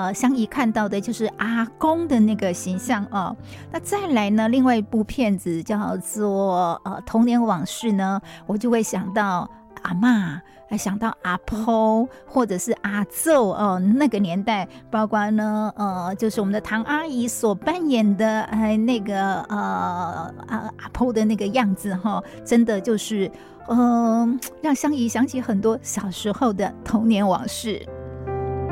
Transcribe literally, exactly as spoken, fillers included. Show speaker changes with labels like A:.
A: 呃香怡看到的就是阿公的那个形象哦。那再来呢，另外一部片子叫做呃童年往事呢，我就会想到阿嬷，还想到阿婆或者是阿祖哦，那个年代，包括呢呃，就是我们的唐阿姨所扮演的呃那个呃阿阿婆的那个样子哈、哦，真的就是嗯、呃，让香怡想起很多小时候的童年往事。